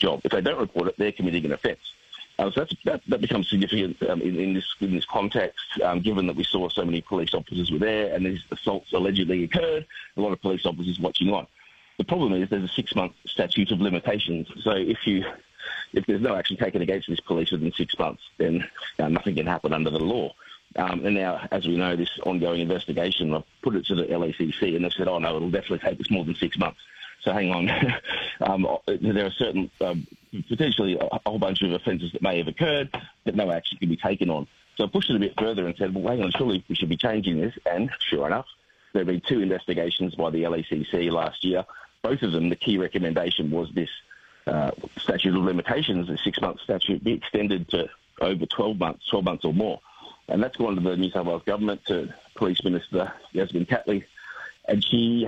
job. If they don't report it, they're committing an offence. So that becomes significant in this context, given that we saw so many police officers were there and these assaults allegedly occurred, a lot of police officers watching on. The problem is there's a 6-month statute of limitations. So if there's no action taken against this police within 6 months, then nothing can happen under the law. And now, as we know, this ongoing investigation, I've put it to the LACC and they've said, oh no, it'll definitely take us more than 6 months. So hang on. There are certain, potentially a whole bunch of offences that may have occurred that no action can be taken on. So I pushed it a bit further and said, well, hang on, surely we should be changing this. And sure enough, there have been 2 investigations by the LACC last year. Both of them, the key recommendation was this statute of limitations, the 6-month statute, be extended to over 12 months or more. And that's gone to the New South Wales government, to Police Minister Yasmin Catley, and she